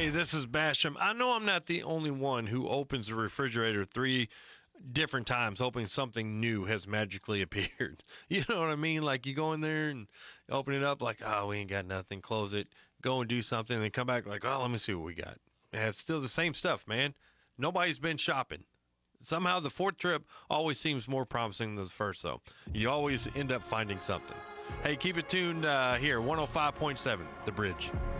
Hey, this is Basham. I know I'm not the only one who opens the refrigerator 3 different times hoping something new has magically appeared. You know what I mean? Like you go in there and open it up like, oh, we ain't got nothing. Close it. Go and do something. And then come back like, oh, let me see what we got. And it's still the same stuff, man. Nobody's been shopping. Somehow the fourth trip always seems more promising than the first, though. You always end up finding something. Hey, keep it tuned here, 105.7, The Bridge.